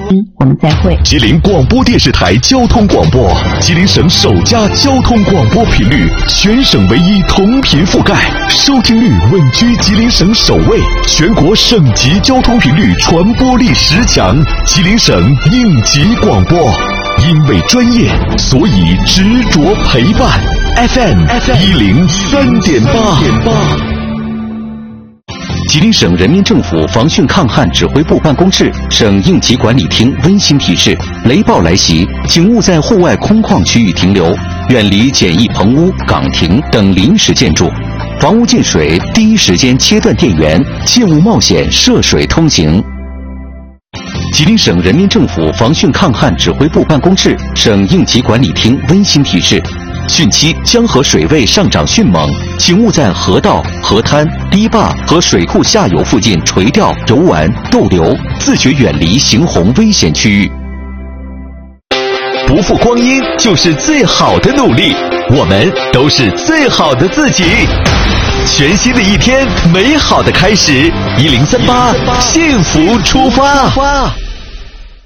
我们再会。 吉林广播电视台交通广播，吉林省首家交通广播频率，全省唯一同频覆盖，收听率稳居吉林省首位，全国省级交通频率传播力10强，吉林省应急广播。因为专业，所以执着陪伴。FM 103.8。吉林省人民政府防汛抗旱指挥部办公室、省应急管理厅温馨提示：雷暴来袭，请勿在户外空旷区域停留，远离简易棚屋、岗亭等临时建筑。房屋进水，第一时间切断电源，切勿冒险涉水通行。吉林省人民政府防汛抗旱指挥部办公室、省应急管理厅温馨提示：汛期江河水位上涨迅猛，请勿在河道、河滩、堤坝和水库下游附近垂钓、游玩、逗留，自觉远离行洪危险区域。不负光阴就是最好的努力，我们都是最好的自己。全新的一天，美好的开始，1038，幸福出发。